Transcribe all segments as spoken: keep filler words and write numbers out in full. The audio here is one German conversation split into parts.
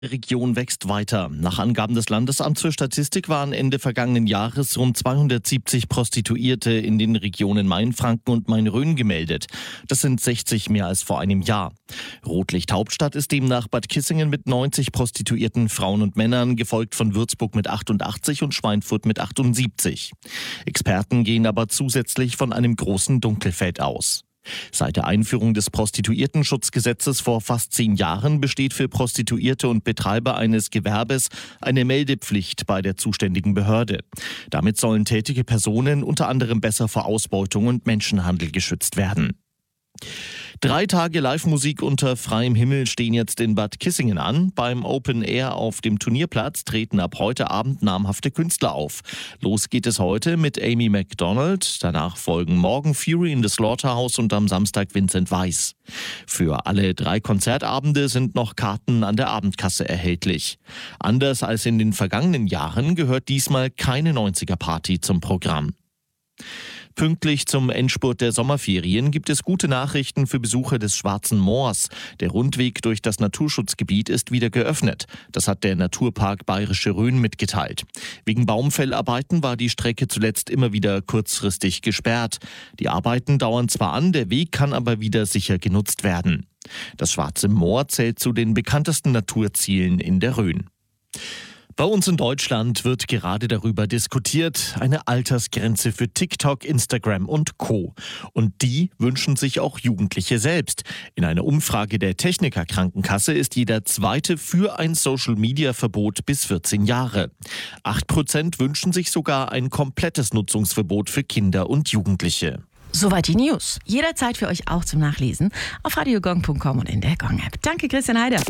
Die Region wächst weiter. Nach Angaben des Landesamts für Statistik waren Ende vergangenen Jahres rund zweihundertsiebzig Prostituierte in den Regionen Mainfranken und Main-Rhön gemeldet. Das sind sechzig mehr als vor einem Jahr. Rotlicht-Hauptstadt ist demnach Bad Kissingen mit neunzig prostituierten Frauen und Männern, gefolgt von Würzburg mit achtundachtzig und Schweinfurt mit achtundsiebzig. Experten gehen aber zusätzlich von einem großen Dunkelfeld aus. Seit der Einführung des Prostituiertenschutzgesetzes vor fast zehn Jahren besteht für Prostituierte und Betreiber eines Gewerbes eine Meldepflicht bei der zuständigen Behörde. Damit sollen tätige Personen unter anderem besser vor Ausbeutung und Menschenhandel geschützt werden. Drei Tage Live-Musik unter freiem Himmel stehen jetzt in Bad Kissingen an. Beim Open Air auf dem Turnierplatz treten ab heute Abend namhafte Künstler auf. Los geht es heute mit Amy Macdonald. Danach folgen morgen Fury in the Slaughterhouse und am Samstag Vincent Weiss. Für alle drei Konzertabende sind noch Karten an der Abendkasse erhältlich. Anders als in den vergangenen Jahren gehört diesmal keine neunziger-Party zum Programm. Pünktlich zum Endspurt der Sommerferien gibt es gute Nachrichten für Besucher des Schwarzen Moors. Der Rundweg durch das Naturschutzgebiet ist wieder geöffnet. Das hat der Naturpark Bayerische Rhön mitgeteilt. Wegen Baumfellarbeiten war die Strecke zuletzt immer wieder kurzfristig gesperrt. Die Arbeiten dauern zwar an, der Weg kann aber wieder sicher genutzt werden. Das Schwarze Moor zählt zu den bekanntesten Naturzielen in der Rhön. Bei uns in Deutschland wird gerade darüber diskutiert, eine Altersgrenze für TikTok, Instagram und Co. Und die wünschen sich auch Jugendliche selbst. In einer Umfrage der Techniker Krankenkasse ist jeder Zweite für ein Social-Media-Verbot bis vierzehn Jahre. Acht Prozent wünschen sich sogar ein komplettes Nutzungsverbot für Kinder und Jugendliche. Soweit die News. Jederzeit für euch auch zum Nachlesen auf radiogong punkt com und in der Gong-App. Danke, Christian Heider.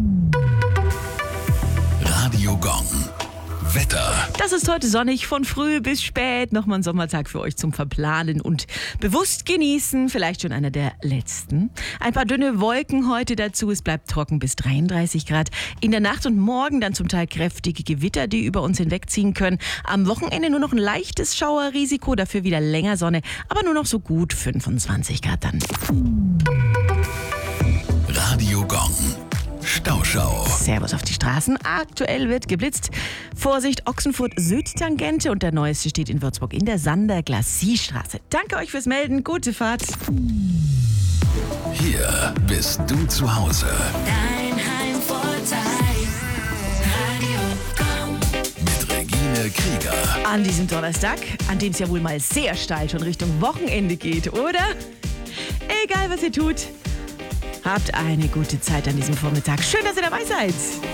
Radio Gong. Wetter. Das ist heute sonnig von früh bis spät. Nochmal ein Sommertag für euch zum Verplanen und bewusst genießen. Vielleicht schon einer der letzten. Ein paar dünne Wolken heute dazu. Es bleibt trocken bis dreiunddreißig Grad. In der Nacht und morgen dann zum Teil kräftige Gewitter, die über uns hinwegziehen können. Am Wochenende nur noch ein leichtes Schauerrisiko. Dafür wieder länger Sonne. Aber nur noch so gut fünfundzwanzig Grad dann. Radio Gong. Stauschau. Servus auf die Straßen. Aktuell wird geblitzt. Vorsicht, Ochsenfurt-Südtangente und der neueste steht in Würzburg in der Sander-Glacis-Straße. Danke euch fürs Melden. Gute Fahrt. Hier bist du zu Hause. Dein Heimvorteil. Radio Gong. Mit Regine Krieger. An diesem Donnerstag, an dem es ja wohl mal sehr steil schon Richtung Wochenende geht, oder? Egal, was ihr tut. Habt eine gute Zeit an diesem Vormittag. Schön, dass ihr dabei seid.